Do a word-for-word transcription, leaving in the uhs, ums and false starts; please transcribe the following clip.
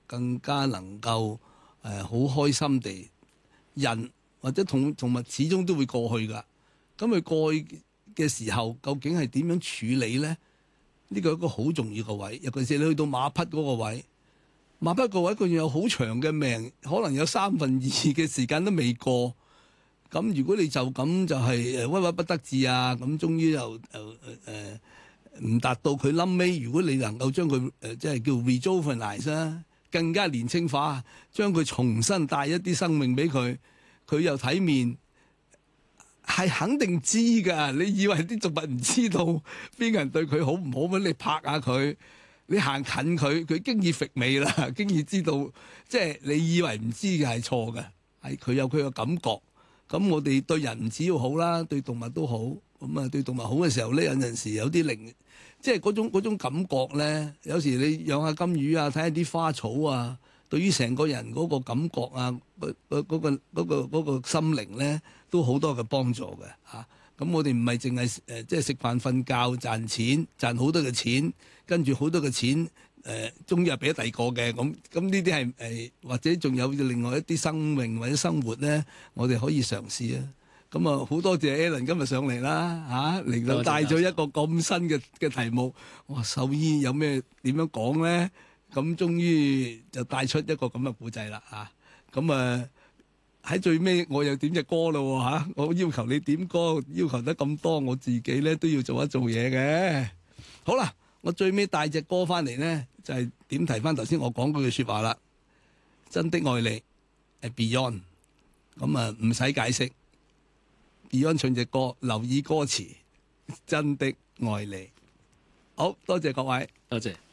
更加能夠誒好開心地人或者同動物始終都會過去㗎。咁佢過去嘅時候，究竟係點樣處理咧？呢個係一個好重要嘅位，尤其是你去到馬匹嗰個位，馬匹個位佢有好長嘅命，可能有三分二嘅時間都未過。咁如果你就咁就係誒屈屈不得志啊，咁終於又誒誒唔達到佢冧尾。如果你能夠將佢誒即係叫 rejuvenate 啦，更加年青化，將佢重新帶一啲生命俾佢，佢又體面。係肯定知㗎，你以為啲動物唔知道邊個人對佢好唔好咩？你拍下佢，你行近佢，佢經已揈尾啦，經已知道，即係你以為唔知嘅係錯嘅，係佢有佢嘅感覺。咁我哋對人唔只要好啦，對動物都好。咁啊，對動物好嘅時候咧，有陣時有啲靈，即係嗰種嗰種感覺咧。有時你養下金魚啊，睇下啲花草啊。對於成個人嗰個感覺啊，嗰、嗰、嗰個嗰、嗰個嗰個、心靈咧，都好多嘅幫助嘅嚇。咁、啊、我哋唔係淨係誒，即係食飯瞓覺賺錢，賺好多嘅錢，跟住好多嘅錢誒，終於係俾咗第二個嘅。咁咁呢啲係誒，或者仲有另外一啲生命或者生活咧，我哋可以嘗試啊。咁啊，好多謝 Alan 今日上嚟啦嚇，嚟、啊、到帶咗一個咁新嘅嘅題目。哇，獸醫有咩點樣講咧？咁終於就帶出一個咁嘅故仔啦嚇，咁啊喺最尾我又點隻歌咯嚇，我要求你點歌，要求得咁多，我自己咧都要做一做嘢嘅。好啦，我最尾帶隻歌翻嚟咧，就係、是、點提翻頭先我講嗰句説話啦，真的愛你係 Beyond，咁啊唔使解釋 ，Beyond 唱隻歌，留意歌詞，真的愛你。好多謝各位， 多謝。